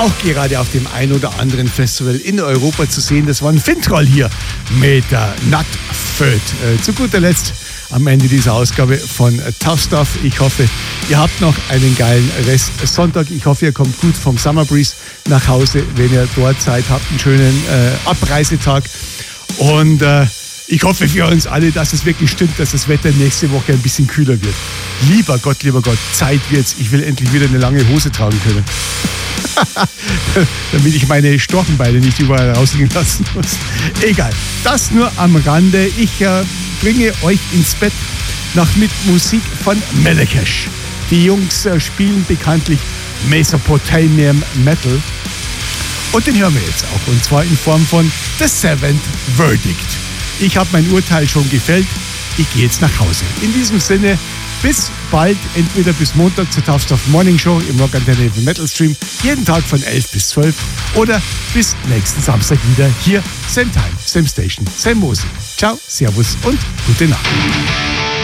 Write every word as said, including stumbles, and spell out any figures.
auch gerade auf dem ein oder anderen Festival in Europa zu sehen. Das war ein Fintroll hier mit äh, Not Föt. Äh, zu guter Letzt am Ende dieser Ausgabe von äh, Tough Stuff. Ich hoffe, ihr habt noch einen geilen Rest Sonntag. Ich hoffe, ihr kommt gut vom Summer Breeze nach Hause, wenn ihr dort seid. Habt einen schönen äh, Abreisetag. Und äh, ich hoffe für uns alle, dass es wirklich stimmt, dass das Wetter nächste Woche ein bisschen kühler wird. Lieber Gott, lieber Gott, Zeit wird's. Ich will endlich wieder eine lange Hose tragen können. Damit ich meine Storchenbeine nicht überall rausliegen lassen muss. Egal, das nur am Rande. Ich äh, bringe euch ins Bett nach mit Musik von Melekesh. Die Jungs äh, spielen bekanntlich Mesopotamian Metal. Und den hören wir jetzt auch. Und zwar in Form von The Seventh Verdict. Ich habe mein Urteil schon gefällt. Ich gehe jetzt nach Hause. In diesem Sinne, bis bald, entweder bis Montag zur Tough Stuff Morning Show im Rock Antenne Metal Stream, jeden Tag von elf bis zwölf, oder bis nächsten Samstag wieder hier, same time, same station, same Musik. Ciao, servus und gute Nacht.